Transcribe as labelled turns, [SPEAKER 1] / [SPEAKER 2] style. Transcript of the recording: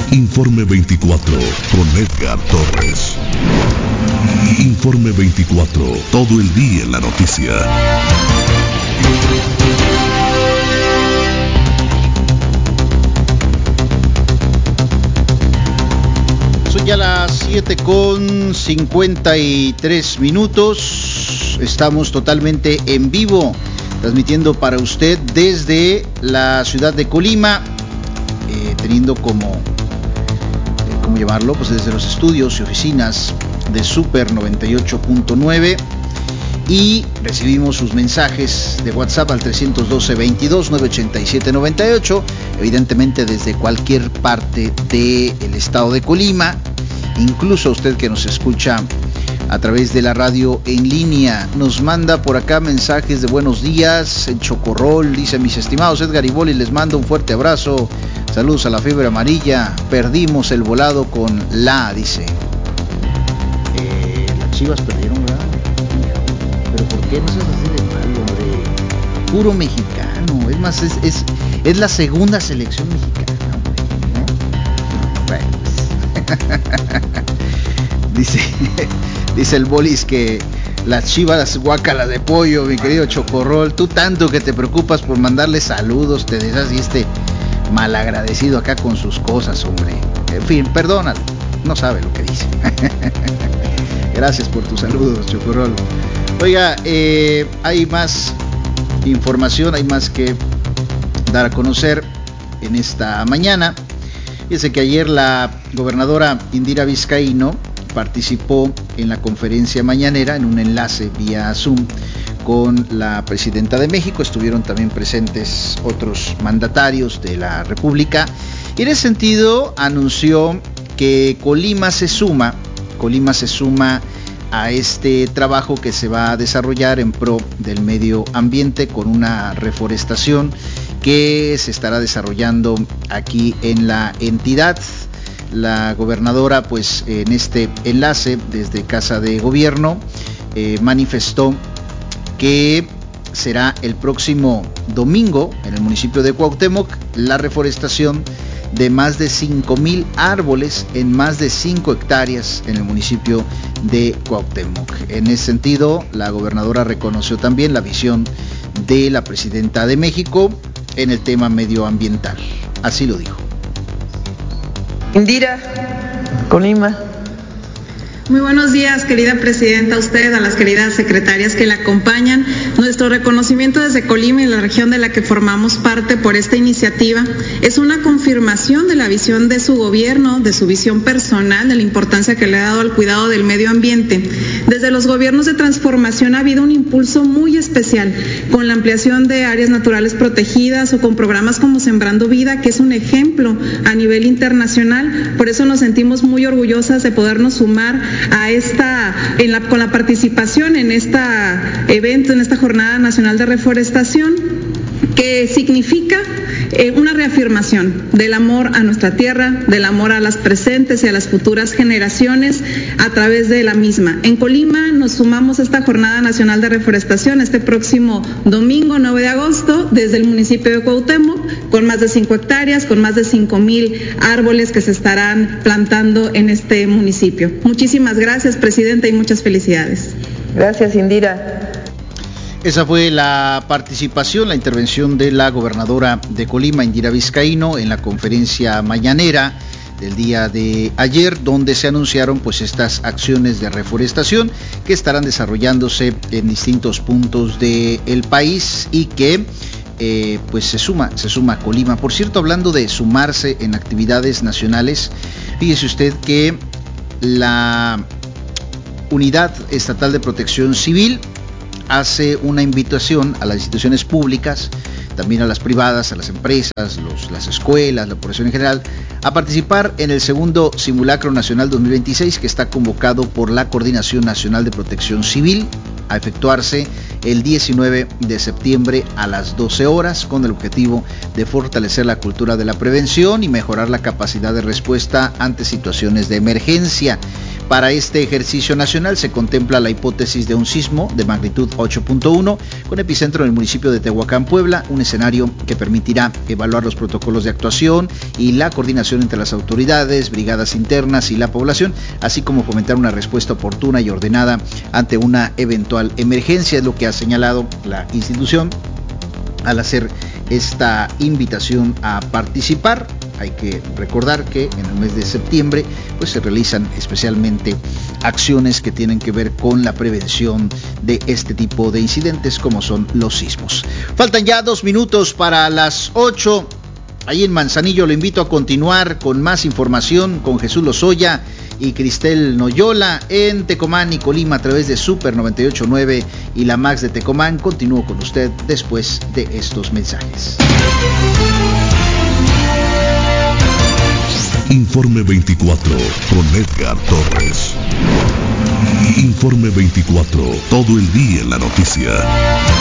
[SPEAKER 1] Informe 24 con Edgar Torres. Informe 24, todo el día en la noticia.
[SPEAKER 2] Son ya las 7:53. Estamos totalmente en vivo, transmitiendo para usted desde la ciudad de Colima, teniendo ¿cómo llamarlo? Pues desde los estudios y oficinas de Super 98.9, y recibimos sus mensajes de WhatsApp al 312-22-987-98, evidentemente desde cualquier parte del estado de Colima, incluso usted que nos escucha a través de la radio en línea. Nos manda por acá mensajes de buenos días en Chocorrol, dice: mis estimados Edgar y Boli, les mando un fuerte abrazo, saludos a la fiebre amarilla, perdimos el volado con dice. Las Chivas perdieron, ¿verdad? Pero ¿por qué no seas así de malo, hombre? Puro mexicano, es más, es la segunda selección mexicana, hombre, ¿no? Bueno, dice el Bolis que las Chivas guácala de pollo, mi querido Chocorrol. Tú tanto que te preocupas por mandarle saludos, te deshaces malagradecido acá con sus cosas, hombre. En fin, perdónalo, no sabe lo que dice. Gracias por tus saludos, Chocorrol. Oiga, hay más información, hay más que dar a conocer en esta mañana. Fíjense que ayer la gobernadora Indira Vizcaíno participó en la conferencia mañanera en un enlace vía Zoom con la presidenta de México. Estuvieron también presentes otros mandatarios de la República, y en ese sentido anunció que Colima se suma a este trabajo que se va a desarrollar en pro del medio ambiente, con una reforestación que se estará desarrollando aquí en la entidad. La gobernadora, pues en este enlace desde Casa de Gobierno, manifestó que será el próximo domingo en el municipio de Cuauhtémoc la reforestación de más de 5,000 árboles en más de 5 hectáreas en el municipio de Cuauhtémoc. En ese sentido, la gobernadora reconoció también la visión de la presidenta de México en el tema medioambiental. Así lo dijo.
[SPEAKER 3] Indira, Colima.
[SPEAKER 4] Muy buenos días, querida presidenta, a usted, a las queridas secretarias que la acompañan. Nuestro reconocimiento desde Colima y la región de la que formamos parte por esta iniciativa es una confirmación de la visión de su gobierno, de su visión personal, de la importancia que le ha dado al cuidado del medio ambiente. Desde los gobiernos de transformación ha habido un impulso muy especial con la ampliación de áreas naturales protegidas o con programas como Sembrando Vida, que es un ejemplo a nivel internacional. Por eso nos sentimos muy orgullosas de podernos sumar a con la participación en este evento, en esta Jornada Nacional de Reforestación, que significa una reafirmación del amor a nuestra tierra, del amor a las presentes y a las futuras generaciones a través de la misma. En Colima nos sumamos a esta Jornada Nacional de Reforestación este próximo domingo 9 de agosto desde el municipio de Cuauhtémoc, con más de 5 hectáreas, con más de 5,000 árboles que se estarán plantando en este municipio. Muchísimas gracias, presidenta, y muchas felicidades.
[SPEAKER 3] Gracias, Indira.
[SPEAKER 2] Esa fue la participación, la intervención de la gobernadora de Colima, Indira Vizcaíno, en la conferencia mañanera del día de ayer, donde se anunciaron pues estas acciones de reforestación que estarán desarrollándose en distintos puntos del país, y que pues se suma a Colima. Por cierto, hablando de sumarse en actividades nacionales, fíjese usted que la Unidad Estatal de Protección Civil hace una invitación a las instituciones públicas, también a las privadas, a las empresas, las escuelas, la población en general, a participar en el segundo Simulacro Nacional 2026, que está convocado por la Coordinación Nacional de Protección Civil, a efectuarse el 19 de septiembre a las 12 horas, con el objetivo de fortalecer la cultura de la prevención y mejorar la capacidad de respuesta ante situaciones de emergencia. Para este ejercicio nacional se contempla la hipótesis de un sismo de magnitud 8.1 con epicentro en el municipio de Tehuacán, Puebla, un escenario que permitirá evaluar los protocolos de actuación y la coordinación entre las autoridades, brigadas internas y la población, así como fomentar una respuesta oportuna y ordenada ante una eventual emergencia, es lo que ha señalado la institución al hacer esta invitación a participar. Hay que recordar que en el mes de septiembre pues se realizan especialmente acciones que tienen que ver con la prevención de este tipo de incidentes como son los sismos. Faltan ya 2 minutos para las 8. Ahí en Manzanillo lo invito a continuar con más información con Jesús Lozoya y Cristel Noyola. En Tecomán y Colima a través de Super 98.9 y la Max de Tecomán. Continúo con usted después de estos mensajes.
[SPEAKER 1] Informe 24 con Edgar Torres. Informe 24, todo el día en la noticia.